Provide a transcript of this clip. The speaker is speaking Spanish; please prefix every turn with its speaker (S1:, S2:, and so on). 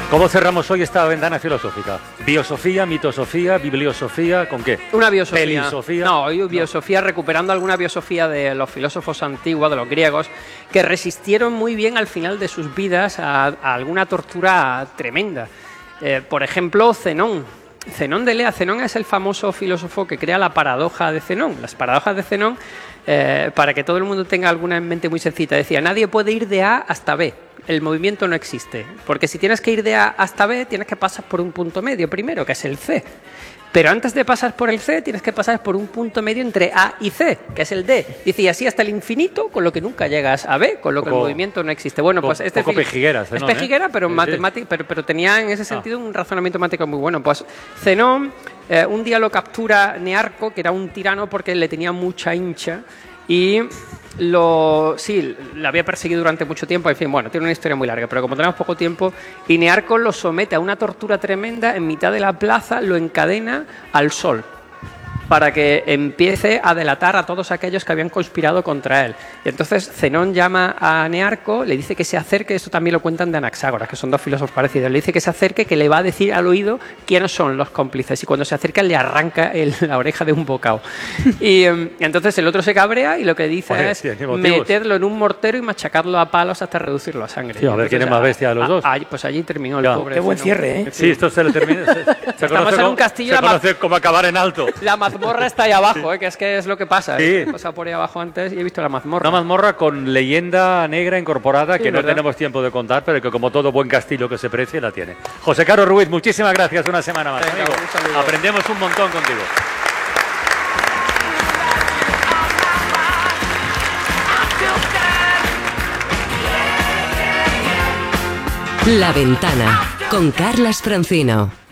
S1: ¿Cómo cerramos hoy esta ventana filosófica? ¿Biosofía, mitosofía, bibliosofía? ¿Con qué?
S2: Una biosofía.
S1: ¿Pelisofía?
S2: No, hoy biosofía, recuperando alguna biosofía de los filósofos antiguos, de los griegos, que resistieron muy bien al final de sus vidas a alguna tortura tremenda. Por ejemplo, Zenón. Zenón de Elea. Zenón es el famoso filósofo que crea la paradoja de Zenón. Las paradojas de Zenón, para que todo el mundo tenga alguna en mente muy sencilla, decía, nadie puede ir de A hasta B. El movimiento no existe, porque si tienes que ir de A hasta B, tienes que pasar por un punto medio primero, que es el C. Pero antes de pasar por el C, tienes que pasar por un punto medio entre A y C, que es el D. Dice, y así hasta el infinito, con lo que nunca llegas a B, con lo que el movimiento no existe. Bueno, pues este
S1: poco pejiguera,
S2: es pejiguera, pero pero tenía en ese sentido un razonamiento matemático muy bueno. Pues Zenón, un día lo captura Nearco, que era un tirano porque le tenía mucha hincha, y la había perseguido durante mucho tiempo. En fin, bueno, tiene una historia muy larga, pero como tenemos poco tiempo, y Nearco lo somete a una tortura tremenda en mitad de la plaza, lo encadena al sol para que empiece a delatar a todos aquellos que habían conspirado contra él. Y entonces Zenón llama a Nearco, le dice que se acerque, esto también lo cuentan de Anaxágoras, que son dos filósofos parecidos, le dice que se acerque, que le va a decir al oído quiénes son los cómplices, y cuando se acerca le arranca la oreja de un bocado. Y entonces el otro se cabrea y lo que dice es meterlo en un mortero y machacarlo a palos hasta reducirlo a sangre.
S1: Sí, a ver quién es más bestia de los dos.
S2: Pues allí terminó el pobre.
S3: Qué buen
S2: Zenón.
S3: cierre, ¿eh?
S1: Sí, esto se le termina.
S2: Estamos en un castillo.
S1: Se conoce como acabar en alto.
S2: La mazmorra está ahí abajo, que es lo que pasa.
S1: Sí.
S2: He pasado por ahí abajo antes y he visto la mazmorra.
S1: Una mazmorra con leyenda negra incorporada,
S2: Sí,
S1: que no
S2: ¿verdad?
S1: tenemos tiempo de contar, pero que como todo buen castillo que se precie la tiene. José Carlos Ruiz, muchísimas gracias una semana más.
S2: Venga,
S1: amigo.
S2: un saludo.
S1: Aprendemos un montón contigo.
S4: La Ventana con Carlas Francino.